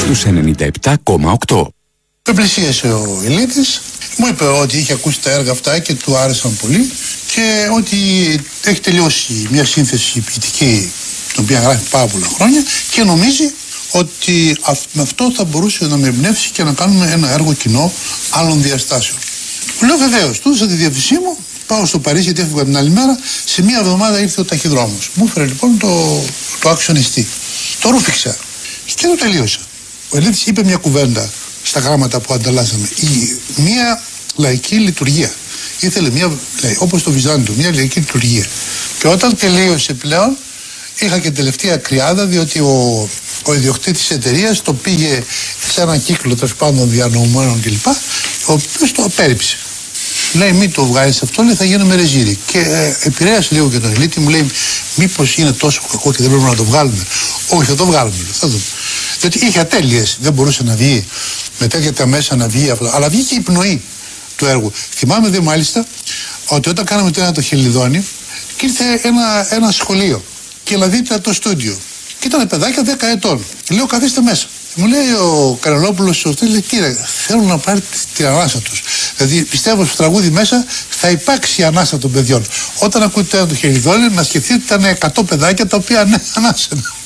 στους 97,8. Με πλησίασε ο Ηλίτης, μου είπε ότι είχε ακούσει τα έργα αυτά και του άρεσαν πολύ και ότι έχει τελειώσει μια σύνθεση ποιητική την οποία γράφει πάρα πολλά χρόνια και νομίζει ότι με αυτό θα μπορούσε να με εμπνεύσει και να κάνουμε ένα έργο κοινό άλλων διαστάσεων. Μου λέω βεβαίως, του έδωσα τη διεύθυνσή μου, πάω στο Παρίσι γιατί έφυγα την άλλη μέρα, σε μία εβδομάδα ήρθε ο ταχυδρόμος. Μου έφερε λοιπόν το άξονιστή. Το ρούφηξα και το τελείωσα. Ο Ηλίτης είπε μια κουβέντα στα γράμματα που ανταλλάσσαμε. Μια λαϊκή λειτουργία. Ήθελε μια, όπως το Βυζάντιο, μια λαϊκή λειτουργία. Και όταν τελείωσε πλέον, είχα και τελευταία κρυάδα, διότι ο ιδιοκτήτης της εταιρείας το πήγε σε έναν κύκλο τέλος πάντων διανοουμένων κλπ. Ο οποίος το απέρριψε. Λέει, μην το βγάλεις αυτό, λέει, θα γίνουμε ρεζίρι. Και επηρέασε λίγο και τον Ηλίτη, μου λέει, μήπως είναι τόσο κακό και δεν πρέπει να το βγάλουμε. Όχι, θα το βγάλουμε. Θα δούμε. Διότι είχε ατέλειες, δεν μπορούσε να βγει με τέτοια τα μέσα να βγει αυτό. Αλλά βγήκε η πνοή του έργου. Θυμάμαι δε μάλιστα ότι όταν κάναμε το Χελιδόνι και ήρθε ένα σχολείο και δείτε το στούντιο. Και ήταν παιδάκια 10 ετών. Λέω, καθίστε μέσα. Μου λέει ο Καρελόπουλος, λέει, κύριε, θέλουν να πάρει την ανάσα τους. Δηλαδή πιστεύω στο τραγούδι μέσα θα υπάρξει η ανάσα των παιδιών. Όταν ακούτε το Χελιδόνι, να σκεφτείτε ότι ήταν 100 παιδάκια τα οποία ανάσαν.